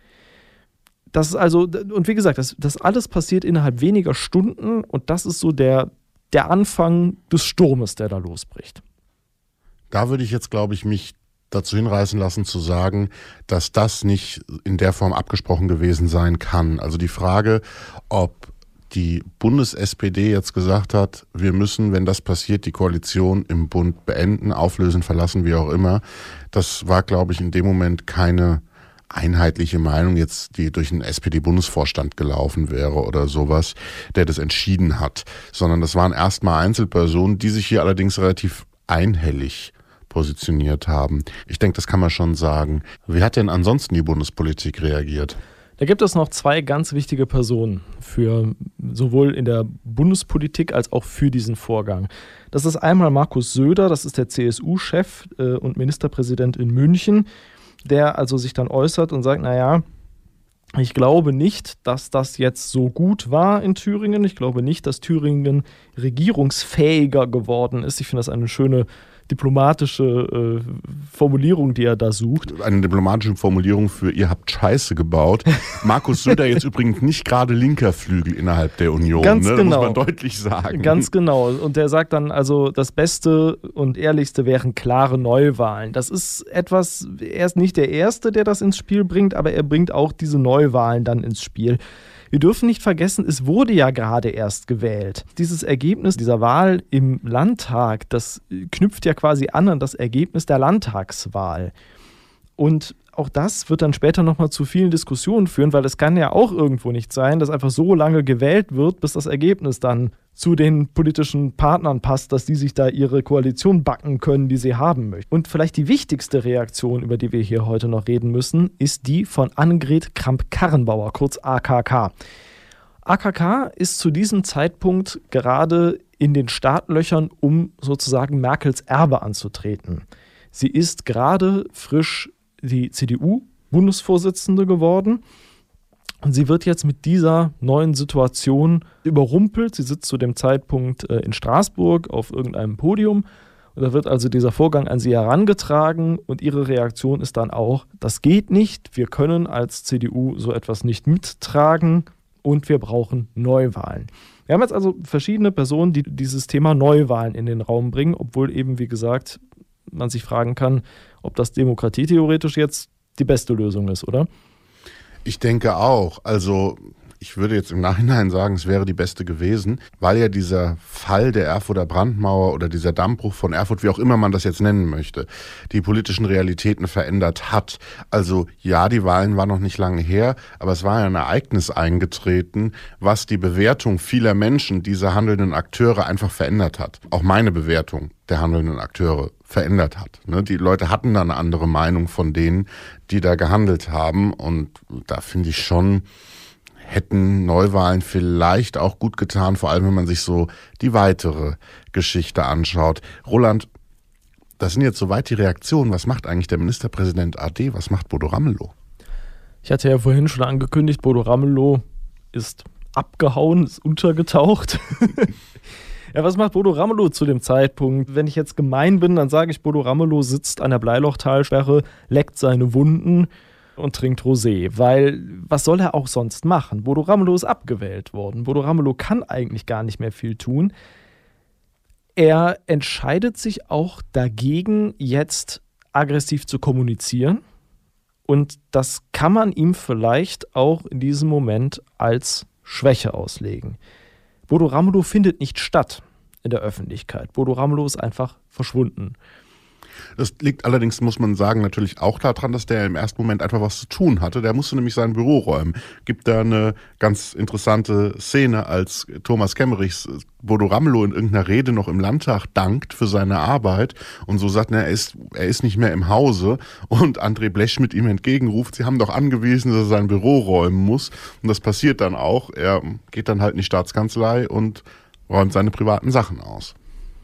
Speaker 4: Das ist also, und wie gesagt, das, das alles passiert innerhalb weniger Stunden und das ist so der der Anfang des Sturmes, der da losbricht.
Speaker 3: Da würde ich jetzt, glaube ich, mich dazu hinreißen lassen zu sagen, dass das nicht in der Form abgesprochen gewesen sein kann. Also die Frage, ob die Bundes-S P D jetzt gesagt hat, wir müssen, wenn das passiert, die Koalition im Bund beenden, auflösen, verlassen, wie auch immer, das war, glaube ich, in dem Moment keine einheitliche Meinung jetzt, die durch einen S P D-Bundesvorstand gelaufen wäre oder sowas, der das entschieden hat, sondern das waren erstmal Einzelpersonen, die sich hier allerdings relativ einhellig positioniert haben. Ich denke, das kann man schon sagen. Wie hat denn ansonsten die Bundespolitik reagiert?
Speaker 4: Da gibt es noch zwei ganz wichtige Personen für sowohl in der Bundespolitik als auch für diesen Vorgang. Das ist einmal Markus Söder, das ist der C S U-Chef äh, und Ministerpräsident in München, der also sich dann äußert und sagt, naja, ich glaube nicht, dass das jetzt so gut war in Thüringen. Ich glaube nicht, dass Thüringen regierungsfähiger geworden ist. Ich finde das eine schöne diplomatische äh, Formulierung, die er da sucht.
Speaker 3: Eine diplomatische Formulierung für ihr habt Scheiße gebaut. Markus Söder jetzt übrigens nicht gerade linker Flügel innerhalb der Union,
Speaker 4: Ganz
Speaker 3: ne?
Speaker 4: genau.
Speaker 3: Muss man deutlich sagen.
Speaker 4: Ganz genau. Und der sagt dann also, das Beste und Ehrlichste wären klare Neuwahlen. Das ist etwas, er ist nicht der Erste, der das ins Spiel bringt, aber er bringt auch diese Neuwahlen dann ins Spiel. Wir dürfen nicht vergessen, es wurde ja gerade erst gewählt. Dieses Ergebnis dieser Wahl im Landtag, das knüpft ja quasi an an das Ergebnis der Landtagswahl. Und auch das wird dann später nochmal zu vielen Diskussionen führen, weil es kann ja auch irgendwo nicht sein, dass einfach so lange gewählt wird, bis das Ergebnis dann zu den politischen Partnern passt, dass die sich da ihre Koalition backen können, die sie haben möchten. Und vielleicht die wichtigste Reaktion, über die wir hier heute noch reden müssen, ist die von Annegret Kramp-Karrenbauer, kurz A K K. A K K ist zu diesem Zeitpunkt gerade in den Startlöchern, um sozusagen Merkels Erbe anzutreten. Sie ist gerade frisch die C D U-Bundesvorsitzende geworden. Und sie wird jetzt mit dieser neuen Situation überrumpelt. Sie sitzt zu dem Zeitpunkt äh, in Straßburg auf irgendeinem Podium. Und da wird also dieser Vorgang an sie herangetragen. Und ihre Reaktion ist dann auch, das geht nicht. Wir können als C D U so etwas nicht mittragen. Und wir brauchen Neuwahlen. Wir haben jetzt also verschiedene Personen, die dieses Thema Neuwahlen in den Raum bringen. Obwohl eben, wie gesagt, man sich fragen kann, ob das demokratietheoretisch jetzt die beste Lösung ist, oder?
Speaker 3: Ich denke auch. Also ich würde jetzt im Nachhinein sagen, es wäre die beste gewesen, weil ja dieser Fall der Erfurter Brandmauer oder dieser Dammbruch von Erfurt, wie auch immer man das jetzt nennen möchte, die politischen Realitäten verändert hat. Also ja, die Wahlen waren noch nicht lange her, aber es war ja ein Ereignis eingetreten, was die Bewertung vieler Menschen, dieser handelnden Akteure einfach verändert hat. Auch meine Bewertung der handelnden Akteure verändert hat. Die Leute hatten da eine andere Meinung von denen, die da gehandelt haben. Und da finde ich schon, hätten Neuwahlen vielleicht auch gut getan, vor allem wenn man sich so die weitere Geschichte anschaut. Roland, das sind jetzt soweit die Reaktionen. Was macht eigentlich der Ministerpräsident A D? Was macht Bodo Ramelow?
Speaker 4: Ich hatte ja vorhin schon angekündigt, Bodo Ramelow ist abgehauen, ist untergetaucht. Ja, was macht Bodo Ramelow zu dem Zeitpunkt? Wenn ich jetzt gemein bin, dann sage ich, Bodo Ramelow sitzt an der Bleilochtalsperre, leckt seine Wunden und trinkt Rosé, weil was soll er auch sonst machen? Bodo Ramelow ist abgewählt worden. Bodo Ramelow kann eigentlich gar nicht mehr viel tun. Er entscheidet sich auch dagegen, jetzt aggressiv zu kommunizieren. Und das kann man ihm vielleicht auch in diesem Moment als Schwäche auslegen. Bodo Ramelow findet nicht statt in der Öffentlichkeit. Bodo Ramelow ist einfach verschwunden.
Speaker 3: Das liegt allerdings, muss man sagen, natürlich auch daran, dass der im ersten Moment einfach was zu tun hatte. Der musste nämlich sein Büro räumen. Gibt da eine ganz interessante Szene, als Thomas Kemmerichs Bodo Ramelow in irgendeiner Rede noch im Landtag dankt für seine Arbeit und so sagt, er ist, er ist nicht mehr im Hause und André Blech mit ihm entgegenruft, sie haben doch angewiesen, dass er sein Büro räumen muss. Und das passiert dann auch. Er geht dann halt in die Staatskanzlei und räumt seine privaten Sachen aus.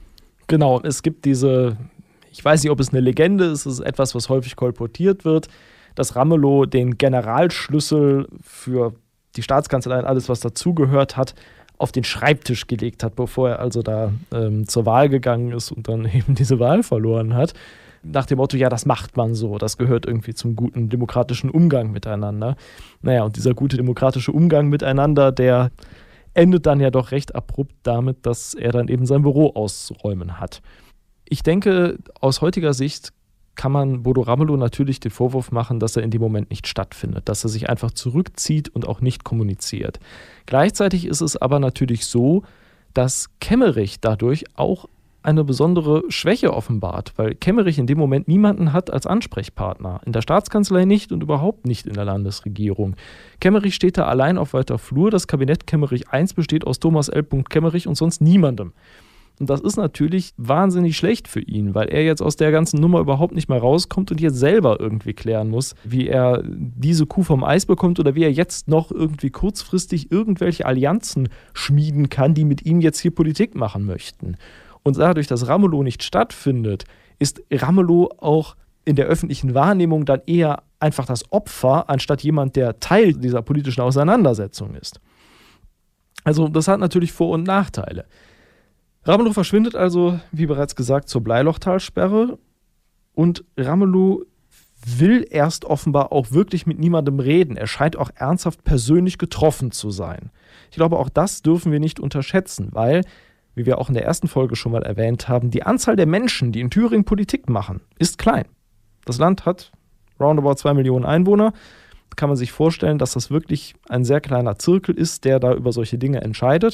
Speaker 4: Genau, es gibt diese... Ich weiß nicht, ob es eine Legende ist, es ist etwas, was häufig kolportiert wird, dass Ramelow den Generalschlüssel für die Staatskanzlei und alles, was dazugehört hat, auf den Schreibtisch gelegt hat, bevor er also da ähm, zur Wahl gegangen ist und dann eben diese Wahl verloren hat. Nach dem Motto, ja, das macht man so, das gehört irgendwie zum guten demokratischen Umgang miteinander. Naja, und dieser gute demokratische Umgang miteinander, der endet dann ja doch recht abrupt damit, dass er dann eben sein Büro auszuräumen hat. Ich denke, aus heutiger Sicht kann man Bodo Ramelow natürlich den Vorwurf machen, dass er in dem Moment nicht stattfindet, dass er sich einfach zurückzieht und auch nicht kommuniziert. Gleichzeitig ist es aber natürlich so, dass Kemmerich dadurch auch eine besondere Schwäche offenbart, weil Kemmerich in dem Moment niemanden hat als Ansprechpartner. In der Staatskanzlei nicht und überhaupt nicht in der Landesregierung. Kemmerich steht da allein auf weiter Flur. Das Kabinett Kemmerich eins besteht aus Thomas L. Kemmerich und sonst niemandem. Und das ist natürlich wahnsinnig schlecht für ihn, weil er jetzt aus der ganzen Nummer überhaupt nicht mehr rauskommt und jetzt selber irgendwie klären muss, wie er diese Kuh vom Eis bekommt oder wie er jetzt noch irgendwie kurzfristig irgendwelche Allianzen schmieden kann, die mit ihm jetzt hier Politik machen möchten. Und dadurch, dass Ramelow nicht stattfindet, ist Ramelow auch in der öffentlichen Wahrnehmung dann eher einfach das Opfer, anstatt jemand, der Teil dieser politischen Auseinandersetzung ist. Also das hat natürlich Vor- und Nachteile. Ramelow verschwindet also, wie bereits gesagt, zur Bleilochtalsperre und Ramelow will erst offenbar auch wirklich mit niemandem reden. Er scheint auch ernsthaft persönlich getroffen zu sein. Ich glaube, auch das dürfen wir nicht unterschätzen, weil, wie wir auch in der ersten Folge schon mal erwähnt haben, die Anzahl der Menschen, die in Thüringen Politik machen, ist klein. Das Land hat roundabout zwei Millionen Einwohner. Da kann man sich vorstellen, dass das wirklich ein sehr kleiner Zirkel ist, der da über solche Dinge entscheidet.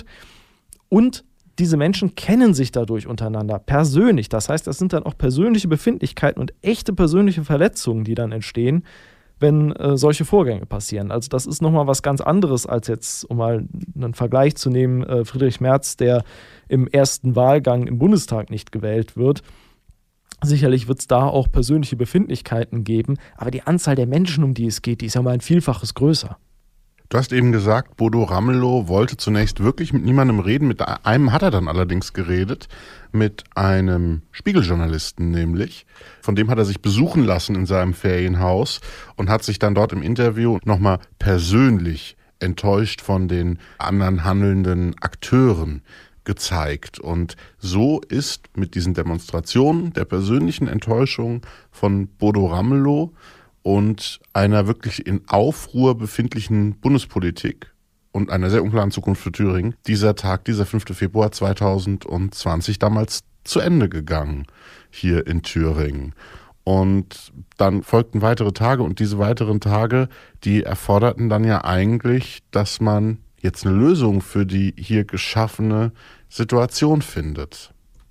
Speaker 4: Und diese Menschen kennen sich dadurch untereinander persönlich. Das heißt, das sind dann auch persönliche Befindlichkeiten und echte persönliche Verletzungen, die dann entstehen, wenn äh, solche Vorgänge passieren. Also das ist nochmal was ganz anderes als jetzt, um mal einen Vergleich zu nehmen, äh, Friedrich Merz, der im ersten Wahlgang im Bundestag nicht gewählt wird. Sicherlich wird es da auch persönliche Befindlichkeiten geben, aber die Anzahl der Menschen, um die es geht, die ist ja mal ein Vielfaches größer.
Speaker 3: Du hast eben gesagt, Bodo Ramelow wollte zunächst wirklich mit niemandem reden. Mit einem hat er dann allerdings geredet, mit einem Spiegeljournalisten nämlich. Von dem hat er sich besuchen lassen in seinem Ferienhaus und hat sich dann dort im Interview nochmal persönlich enttäuscht von den anderen handelnden Akteuren gezeigt. Und so ist mit diesen Demonstrationen der persönlichen Enttäuschung von Bodo Ramelow und einer wirklich in Aufruhr befindlichen Bundespolitik und einer sehr unklaren Zukunft für Thüringen, dieser Tag, dieser fünfter Februar zweitausendzwanzig, damals zu Ende gegangen hier in Thüringen. Und dann folgten weitere Tage und diese weiteren Tage, die erforderten dann ja eigentlich, dass man jetzt eine Lösung für die hier geschaffene Situation findet.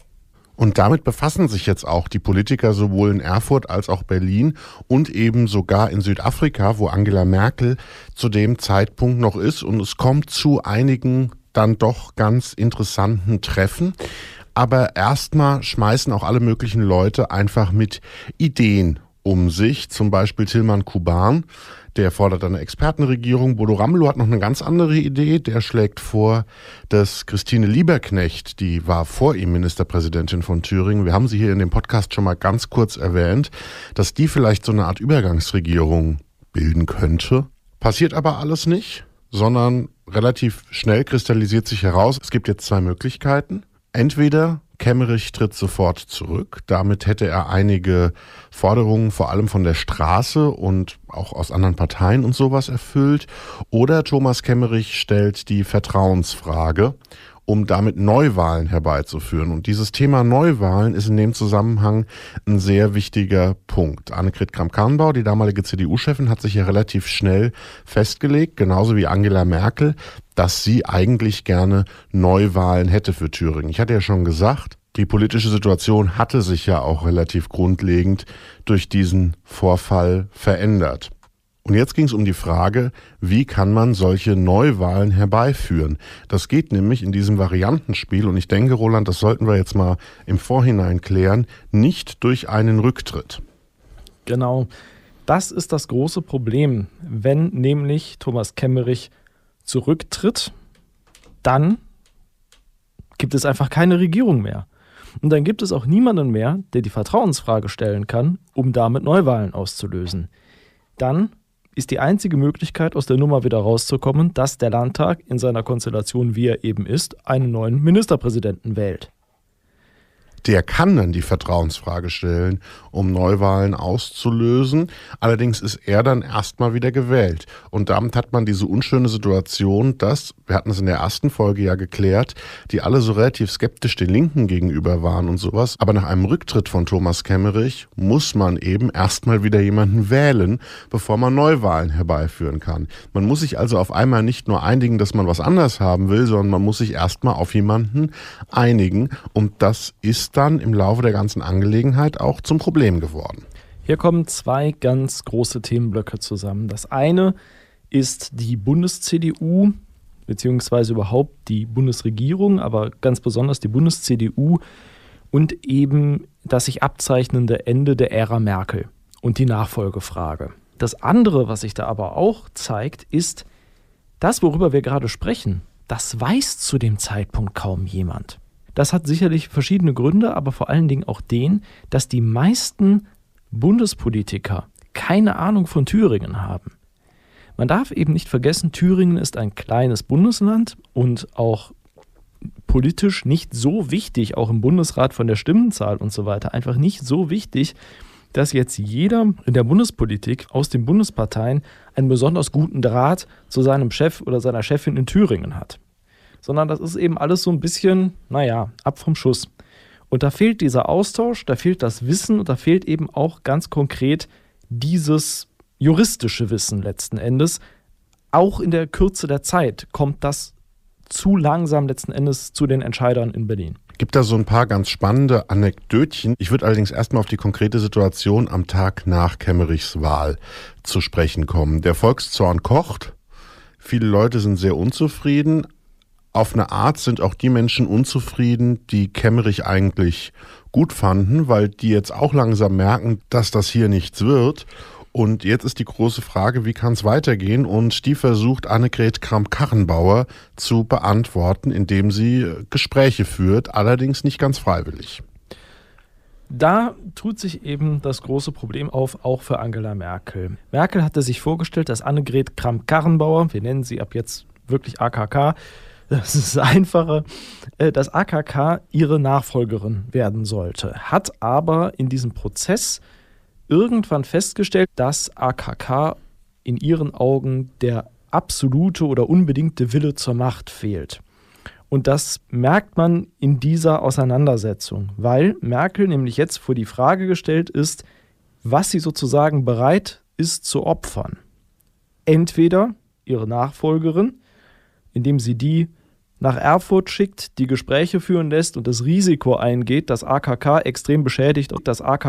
Speaker 3: Und damit befassen sich jetzt auch die Politiker sowohl in Erfurt als auch Berlin und eben sogar in Südafrika, wo Angela Merkel zu dem Zeitpunkt noch ist. Und es kommt zu einigen dann doch ganz interessanten Treffen. Aber erstmal schmeißen auch alle möglichen Leute einfach mit Ideen um sich. Zum Beispiel Tilman Kuban, der fordert eine Expertenregierung. Bodo Ramelow hat noch eine ganz andere Idee. Der schlägt vor, dass Christine Lieberknecht, die war vor ihm Ministerpräsidentin von Thüringen, wir haben sie hier in dem Podcast schon mal ganz kurz erwähnt, dass die vielleicht so eine Art Übergangsregierung bilden könnte. Passiert aber alles nicht, sondern relativ schnell kristallisiert sich heraus, es gibt jetzt zwei Möglichkeiten. Entweder Kemmerich tritt sofort zurück. Damit hätte er einige Forderungen vor allem von der Straße und auch aus anderen Parteien und sowas erfüllt. Oder Thomas Kemmerich stellt die Vertrauensfrage, um damit Neuwahlen herbeizuführen. Und dieses Thema Neuwahlen ist in dem Zusammenhang ein sehr wichtiger Punkt. Annegret Kramp-Karrenbauer, die damalige C D U-Chefin, hat sich ja relativ schnell festgelegt, genauso wie Angela Merkel, dass sie eigentlich gerne Neuwahlen hätte für Thüringen. Ich hatte ja schon gesagt, die politische Situation hatte sich ja auch relativ grundlegend durch diesen Vorfall verändert. Und jetzt ging es um die Frage, wie kann man solche Neuwahlen herbeiführen? Das geht nämlich in diesem Variantenspiel, und ich denke, Roland, das sollten wir jetzt mal im Vorhinein klären, nicht durch einen Rücktritt.
Speaker 4: Genau, das ist das große Problem. Wenn nämlich Thomas Kemmerich zurücktritt, dann gibt es einfach keine Regierung mehr. Und dann gibt es auch niemanden mehr, der die Vertrauensfrage stellen kann, um damit Neuwahlen auszulösen. Dann ist die einzige Möglichkeit, aus der Nummer wieder rauszukommen, dass der Landtag in seiner Konstellation, wie er eben ist, einen neuen Ministerpräsidenten wählt. Der kann dann die Vertrauensfrage stellen, um Neuwahlen auszulösen. Allerdings ist er dann erstmal wieder gewählt. Und damit hat man diese unschöne Situation, dass, wir hatten es in der ersten Folge ja geklärt, die alle so relativ skeptisch den Linken gegenüber waren und sowas. Aber nach einem Rücktritt von Thomas Kemmerich muss man eben erstmal wieder jemanden wählen, bevor man Neuwahlen herbeiführen kann. Man muss sich also auf einmal nicht nur einigen, dass man was anderes haben will, sondern man muss sich erstmal auf jemanden einigen. Und das ist dann im Laufe der ganzen Angelegenheit auch zum Problem geworden. Hier kommen zwei ganz große Themenblöcke zusammen. Das eine ist die Bundes-C D U, beziehungsweise überhaupt die Bundesregierung, aber ganz besonders die Bundes-C D U und eben das sich abzeichnende Ende der Ära Merkel und die Nachfolgefrage. Das andere, was sich da aber auch zeigt, ist, das, worüber wir gerade sprechen, das weiß zu dem Zeitpunkt kaum jemand. Das hat sicherlich verschiedene Gründe, aber vor allen Dingen auch den, dass die meisten Bundespolitiker keine Ahnung von Thüringen haben. Man darf eben nicht vergessen, Thüringen ist ein kleines Bundesland und auch politisch nicht so wichtig, auch im Bundesrat von der Stimmenzahl und so weiter, einfach nicht so wichtig, dass jetzt jeder in der Bundespolitik aus den Bundesparteien einen besonders guten Draht zu seinem Chef oder seiner Chefin in Thüringen hat. Sondern das ist eben alles so ein bisschen, naja, ab vom Schuss. Und da fehlt dieser Austausch, da fehlt das Wissen und da fehlt eben auch ganz konkret dieses juristische Wissen letzten Endes. Auch in der Kürze der Zeit kommt das zu langsam letzten Endes zu den Entscheidern in Berlin.
Speaker 3: Gibt da so ein paar ganz spannende Anekdötchen. Ich würde allerdings erstmal auf die konkrete Situation am Tag nach Kemmerichs Wahl zu sprechen kommen. Der Volkszorn kocht, viele Leute sind sehr unzufrieden. Auf eine Art sind auch die Menschen unzufrieden, die Kemmerich eigentlich gut fanden, weil die jetzt auch langsam merken, dass das hier nichts wird. Und jetzt ist die große Frage, wie kann es weitergehen? Und die versucht Annegret Kramp-Karrenbauer zu beantworten, indem sie Gespräche führt, allerdings nicht ganz freiwillig.
Speaker 4: Da tut sich eben das große Problem auf, auch für Angela Merkel. Merkel hatte sich vorgestellt, dass Annegret Kramp-Karrenbauer, wir nennen sie ab jetzt wirklich A K K, das ist einfacher, dass A K K ihre Nachfolgerin werden sollte. Hat aber in diesem Prozess irgendwann festgestellt, dass A K K in ihren Augen der absolute oder unbedingte Wille zur Macht fehlt. Und das merkt man in dieser Auseinandersetzung, weil Merkel nämlich jetzt vor die Frage gestellt ist, was sie sozusagen bereit ist zu opfern. Entweder ihre Nachfolgerin, indem sie die nach Erfurt schickt, die Gespräche führen lässt und das Risiko eingeht, dass A K K extrem beschädigt und dass A K